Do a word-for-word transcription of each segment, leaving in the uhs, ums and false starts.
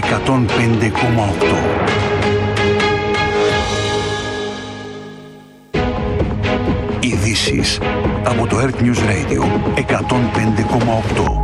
εκατόν πέντε κόμμα οκτώ. Ειδήσεις από το Earth News Radio εκατόν πέντε κόμμα οκτώ.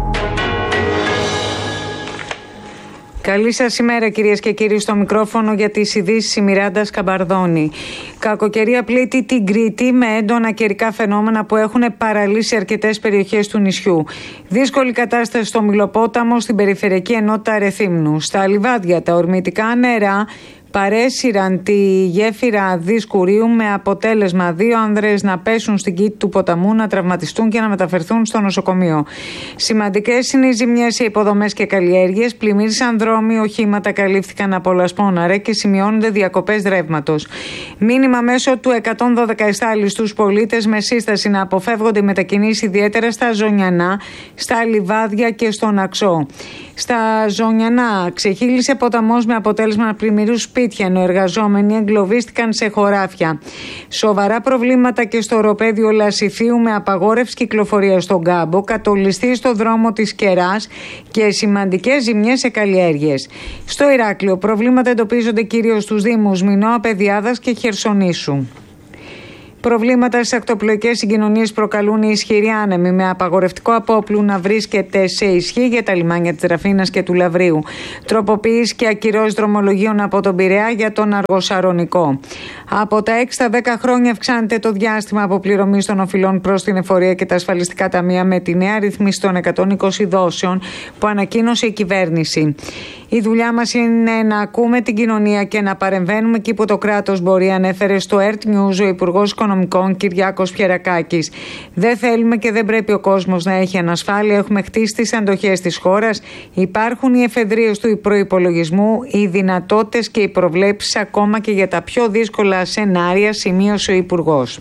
Καλή σας ημέρα, κυρίες και κύριοι, στο μικρόφωνο για τις ειδήσεις η Μιράντα Σκαμπαρδόνη. Κακοκαιρία πλήττει την Κρήτη με έντονα καιρικά φαινόμενα που έχουν παραλύσει αρκετές περιοχές του νησιού. Δύσκολη κατάσταση στο Μυλοπόταμο, στην περιφερειακή ενότητα Ρεθύμνου. Στα λιβάδια τα ορμητικά νερά παρέσυραν τη γέφυρα Δυσκουρίου με αποτέλεσμα δύο άνδρες να πέσουν στην κήτη του ποταμού, να τραυματιστούν και να μεταφερθούν στο νοσοκομείο. Σημαντικές είναι οι ζημιές σε υποδομές και καλλιέργειες, πλημμύρισαν δρόμοι, οχήματα καλύφθηκαν από λασπόναρε και σημειώνονται διακοπές ρεύματος. Μήνυμα μέσω του εκατόν δώδεκα εστάλει στους πολίτες με σύσταση να αποφεύγονται οι μετακινήσεις, ιδιαίτερα στα Ζωνιανά, στα Λιβάδια και στον Αξό. Στα Ζωνιανά ξεχύλισε ποταμός με αποτέλεσμα να πλημμυρίσουν σπίτια, ενώ εργαζόμενοι εγκλωβίστηκαν σε χωράφια. Σοβαρά προβλήματα και στο οροπέδιο Λασιθίου με απαγόρευση κυκλοφορίας στον κάμπο, κατολιστή στο δρόμο της Κεράς και σημαντικές ζημιές σε καλλιέργειες. Στο Ηράκλειο προβλήματα εντοπίζονται κυρίως στους δήμους Μινώα, Παιδιάδας και Χερσονήσου. Προβλήματα στις ακτοπλοϊκές συγκοινωνίες προκαλούν οι ισχυροί άνεμοι, με απαγορευτικό απόπλου να βρίσκεται σε ισχύ για τα λιμάνια της Δραφίνας και του Λαβρίου. Τροποποίηση και ακυρώσεις δρομολογίων από τον Πειραιά για τον Αργοσαρονικό. Από τα έξι στα δέκα χρόνια αυξάνεται το διάστημα αποπληρωμής των οφειλών προς την εφορία και τα ασφαλιστικά ταμεία με τη νέα ρύθμιση των εκατόν είκοσι δόσεων που ανακοίνωσε η κυβέρνηση. Η δουλειά μας είναι να ακούμε την κοινωνία και να παρεμβαίνουμε εκεί που το κράτος μπορεί, ανέφερε στο Earth News ο Υπουργός Οικονομικών Κυριάκος Πιερακάκης. Δεν θέλουμε και δεν πρέπει ο κόσμος να έχει ανασφάλεια. Έχουμε χτίσει τις αντοχές της χώρας. Υπάρχουν οι εφεδρείες του προϋπολογισμού, οι δυνατότητες και οι προβλέψεις ακόμα και για τα πιο δύσκολα σενάρια, σημείωσε ο Υπουργός.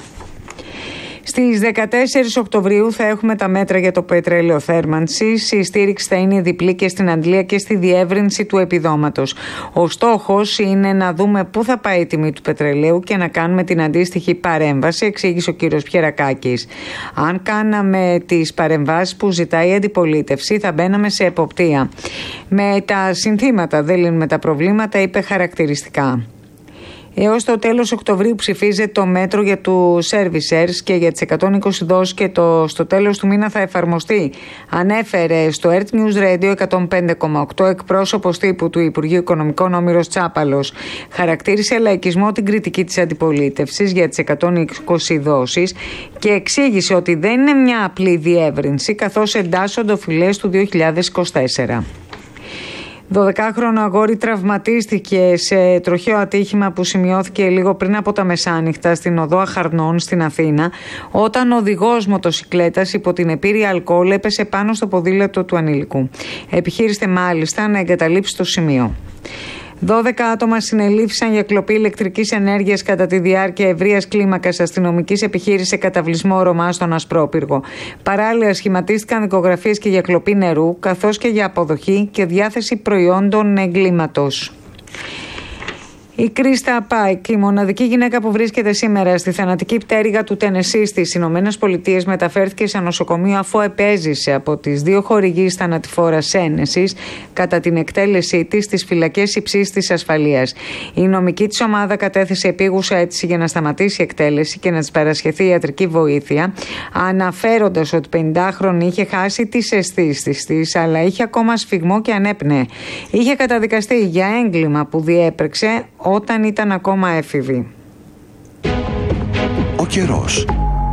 Στις δεκατέσσερις Οκτωβρίου θα έχουμε τα μέτρα για το πετρέλαιο θέρμανσης. Η στήριξη θα είναι διπλή και στην αντλία και στη διεύρυνση του επιδόματος. Ο στόχος είναι να δούμε πού θα πάει η τιμή του πετρελαίου και να κάνουμε την αντίστοιχη παρέμβαση, εξήγησε ο κύριος Πιερακάκης. Αν κάναμε τις παρεμβάσεις που ζητάει η αντιπολίτευση, θα μπαίναμε σε εποπτεία. Με τα συνθήματα δεν λύνουμε τα προβλήματα, είπε χαρακτηριστικά. Έως το τέλος Οκτωβρίου ψηφίζεται το μέτρο για του servicers και για τις εκατόν είκοσι δόσεις και το, στο τέλος του μήνα θα εφαρμοστεί. Ανέφερε στο Earth News Radio εκατόν πέντε κόμμα οκτώ εκπρόσωπος τύπου του Υπουργείου Οικονομικών Όμηρος Τσάπαλος. Χαρακτήρισε λαϊκισμό την κριτική της αντιπολίτευσης για τις εκατόν είκοσι δόσεις και εξήγησε ότι δεν είναι μια απλή διεύρυνση, καθώς εντάσσονται οφειλές του δύο χιλιάδες είκοσι τέσσερα. δωδεκάχρονο αγόρι τραυματίστηκε σε τροχαίο ατύχημα που σημειώθηκε λίγο πριν από τα μεσάνυχτα στην οδό Αχαρνών στην Αθήνα, όταν ο οδηγός μοτοσικλέτας υπό την επίρρεια αλκοόλ έπεσε πάνω στο ποδήλατο του ανήλικου. Επιχείρησε μάλιστα να εγκαταλείψει το σημείο. δώδεκα άτομα συνελήφθησαν για κλοπή ηλεκτρικής ενέργειας κατά τη διάρκεια ευρείας κλίμακας αστυνομικής επιχείρησης σε καταβλισμό Ρωμά στον Ασπρόπυργο. Παράλληλα, σχηματίστηκαν δικογραφίες και για κλοπή νερού, καθώς και για αποδοχή και διάθεση προϊόντων εγκλήματος. Η Κρίστα Πάικ, η μοναδική γυναίκα που βρίσκεται σήμερα στη θανατική πτέρυγα του Τενεσσί στις Ηνωμένες Πολιτείες, μεταφέρθηκε σε νοσοκομείο αφού επέζησε από τις δύο χορηγείς θανατηφόρας ένεσης κατά την εκτέλεσή της στις φυλακές υψίστης ασφαλείας. Η νομική της ομάδα κατέθεσε επίγουσα αίτηση για να σταματήσει η εκτέλεση και να της παρασχεθεί ιατρική βοήθεια, αναφέροντας ότι πενηντάχρονη είχε χάσει τις αισθήσεις της, αλλά είχε ακόμα σφιγμό και ανέπνεε. Είχε καταδικαστεί για έγκλημα που διέπρεξε όταν ήταν ακόμα έφηβη. Ο καιρός.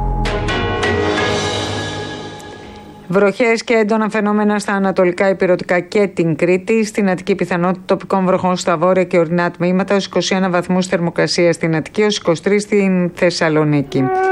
Βροχές και έντονα φαινόμενα στα ανατολικά ηπειρωτικά και την Κρήτη. Στην Αττική πιθανότητα τοπικών βροχών στα βόρεια και ορεινά τμήματα, ως είκοσι ένα βαθμούς θερμοκρασία στην Αττική, ως είκοσι τρεις στην Θεσσαλονίκη.